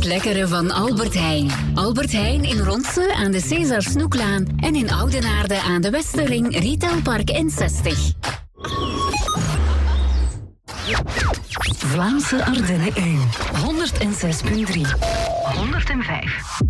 het lekkere van Albert Heijn. Albert Heijn in Ronse aan de César Snoeklaan en in Oudenaarde aan de Westerring Retailpark N60. Vlaamse Ardennen 1. 106.3. 105.